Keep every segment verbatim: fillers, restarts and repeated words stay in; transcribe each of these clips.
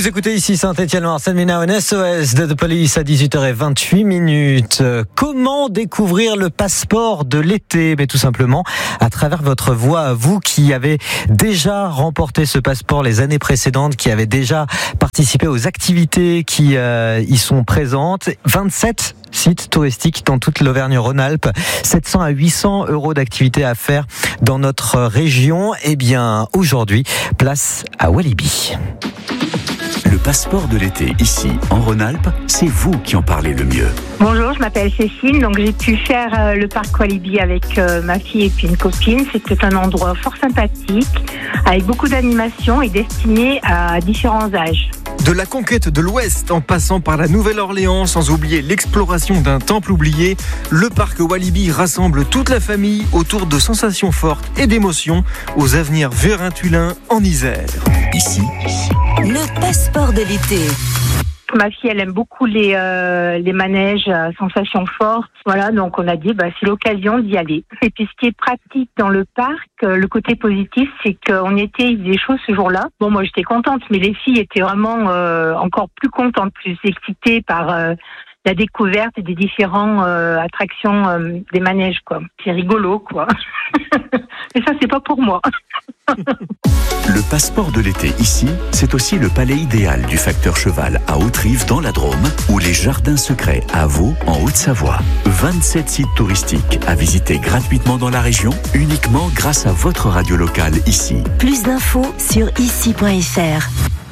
Vous écoutez ici Saint-Étienne-Noir, Saint-Mina, S O S de The Police à dix-huit heures vingt-huit minutes. Comment découvrir le passeport de l'été? Mais tout simplement à travers votre voix, vous qui avez déjà remporté ce passeport les années précédentes, qui avez déjà participé aux activités qui euh, y sont présentes. vingt-sept sites touristiques dans toute l'Auvergne-Rhône-Alpes, sept cents à huit cents euros d'activités à faire dans notre région. Eh bien, aujourd'hui, place à Walibi. Le passeport de l'été, ici, en Rhône-Alpes, c'est vous qui en parlez le mieux. Bonjour, je m'appelle Cécile, donc j'ai pu faire euh, le parc Walibi avec euh, ma fille et puis une copine. C'était un endroit fort sympathique, avec beaucoup d'animation et destiné à différents âges. De la conquête de l'Ouest en passant par la Nouvelle-Orléans, sans oublier l'exploration d'un temple oublié, le parc Walibi rassemble toute la famille autour de sensations fortes et d'émotions aux avenirs vérintulins en Isère. Ici, le passeport de l'été. Ma fille, elle aime beaucoup les, euh, les manèges à sensations fortes. Voilà, donc on a dit, bah, c'est l'occasion d'y aller. Et puis ce qui est pratique dans le parc, euh, le côté positif, c'est qu'on était, il faisait chaud ce jour-là. Bon, moi j'étais contente, mais les filles étaient vraiment euh, encore plus contentes, plus excitées par euh, la découverte des différentes euh, attractions euh, des manèges, quoi. C'est rigolo, quoi. Mais ça, c'est pas pour moi. le passeport de l'été ici, c'est aussi le palais idéal du facteur cheval à Haute-Rive dans la Drôme ou les jardins secrets à Vaux en Haute-Savoie. vingt-sept sites touristiques à visiter gratuitement dans la région, uniquement grâce à votre radio locale ici. Plus d'infos sur ici point f r.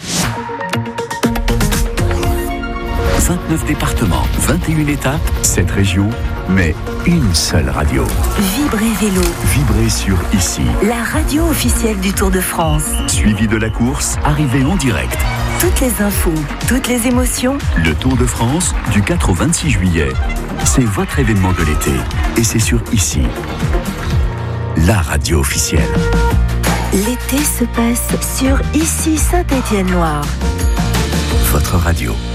vingt-neuf départements, vingt et une étapes, sept régions, mais une seule radio. Vibrez Vélo. Vibrez sur ici. La radio officielle du Tour de France. Suivi de la course, arrivée en direct. Toutes les infos, toutes les émotions. Le Tour de France, du quatre au vingt-six juillet. C'est votre événement de l'été. Et c'est sur ici. La radio officielle. L'été se passe sur ici Saint-Étienne-Noir. Votre radio.